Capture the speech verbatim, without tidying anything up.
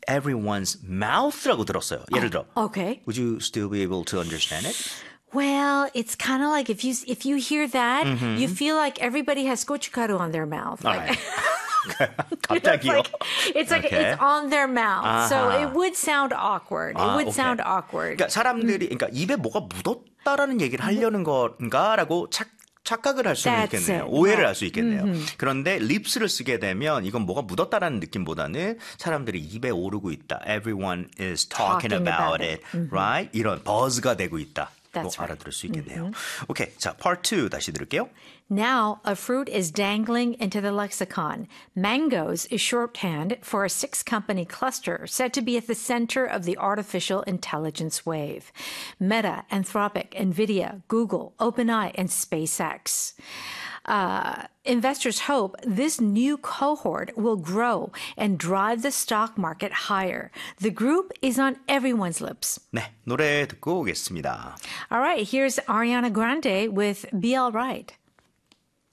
everyone's mouth라고 들었어요. 예를 들어. Okay. Would you still be able to understand it? Well, it's kind of like if you if you hear that, Mm-hmm. you feel like everybody has gochugaru on their mouth. Like, 갑자기요? It's like, it's, like Okay. it's on their mouth. So 아하. it would sound awkward. It 아, would 오케이. sound awkward. 그러니까 사람들이 그러니까 입에 뭐가 묻었다라는 얘기를 하려는 건가라고 착 착각을 할 수는 That's 있겠네요. it. 오해를 Right. 할 수 있겠네요. 그런데 립스를 쓰게 되면 이건 뭐가 묻었다라는 느낌보다는 사람들이 입에 오르고 있다. Everyone is talking, Talking about, about it, it. right? 이런 버즈가 되고 있다. 또 That's right. 알아들을 수 있겠네요. 오케이, 자, part two 다시 들을게요. Now, a fruit is dangling into the lexicon. Mangoes is shorthand for a six-company cluster said to be at the center of the artificial intelligence wave. Meta, Anthropic, NVIDIA, Google, OpenAI, and SpaceX. Uh, investors hope this new cohort will grow and drive the stock market higher. The group is on everyone's lips. 네, 노래 듣고 오겠습니다. All right, here's Ariana Grande with Be Alright.